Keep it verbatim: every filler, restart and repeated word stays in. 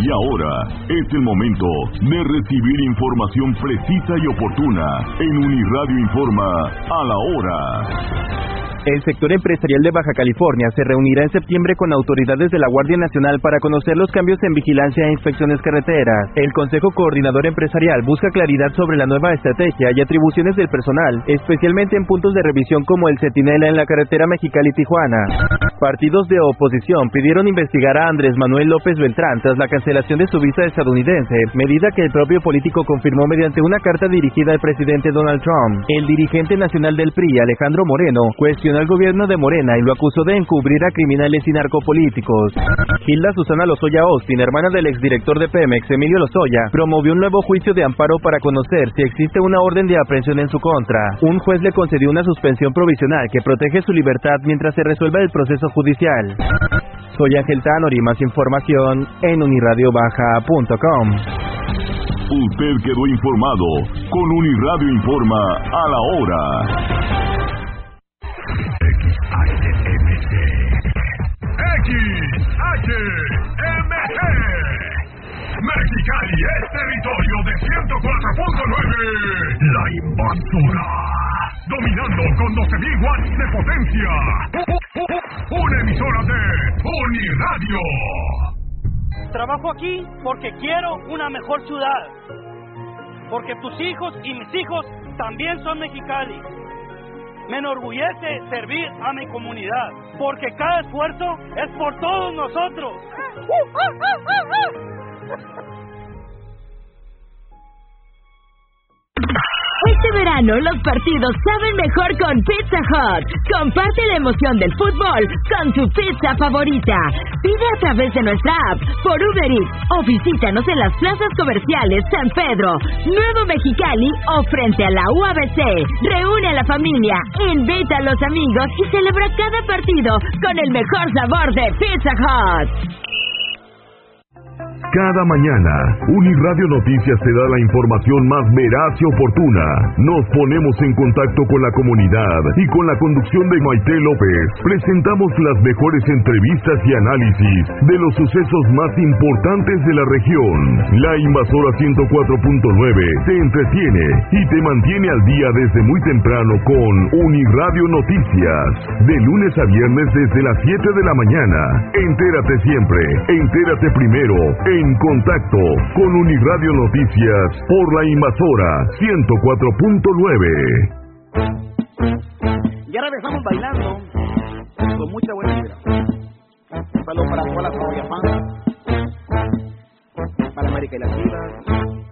Y ahora es el momento de recibir información precisa y oportuna en Uniradio Informa a la hora. El sector empresarial de Baja California se reunirá en septiembre con autoridades de la Guardia Nacional para conocer los cambios en vigilancia e inspecciones carreteras. El Consejo Coordinador Empresarial busca claridad sobre la nueva estrategia y atribuciones del personal, especialmente en puntos de revisión como el Centinela en la carretera Mexicali-Tijuana. Partidos de oposición pidieron investigar a Andrés Manuel López Beltrán tras la cancelación de su visa estadounidense, medida que el propio político confirmó mediante una carta dirigida al presidente Donald Trump. El dirigente nacional del P R I, Alejandro Moreno, cuestionó al gobierno de Morena y lo acusó de encubrir a criminales y narcopolíticos. Hilda Susana Lozoya Austin, hermana del exdirector de Pemex, Emilio Lozoya, promovió un nuevo juicio de amparo para conocer si existe una orden de aprehensión en su contra. Un juez le concedió una suspensión provisional que protege su libertad mientras se resuelva el proceso judicial. Soy Ángel Tanori, más información en uniradio baja punto com. Usted quedó informado con Uniradio Informa a la hora. X H M C X H M C Mexicali es territorio de ciento cuatro punto nueve. La Invasora, dominando con doce mil watts de potencia. Una emisora de Uniradio. Trabajo aquí porque quiero una mejor ciudad. Porque tus hijos y mis hijos también son Mexicali. Me enorgullece servir a mi comunidad, porque cada esfuerzo es por todos nosotros. Este verano los partidos saben mejor con Pizza Hut. Comparte la emoción del fútbol con tu pizza favorita. Pide a través de nuestra app, por Uber Eats o visítanos en las plazas comerciales San Pedro, Nuevo Mexicali o frente a la U A B C. Reúne a la familia, invita a los amigos y celebra cada partido con el mejor sabor de Pizza Hut. Cada mañana, Uniradio Noticias te da la información más veraz y oportuna. Nos ponemos en contacto con la comunidad y con la conducción de Maite López presentamos las mejores entrevistas y análisis de los sucesos más importantes de la región. La Invasora ciento cuatro punto nueve te entretiene y te mantiene al día desde muy temprano con Uniradio Noticias. De lunes a viernes desde las siete de la mañana. Entérate siempre, entérate primero, en contacto con Uniradio Noticias por la Invasora ciento cuatro punto nueve. Y ahora regresamos bailando con mucha buena vibra. Un saludo para toda la familia fan, para América y las Chivas,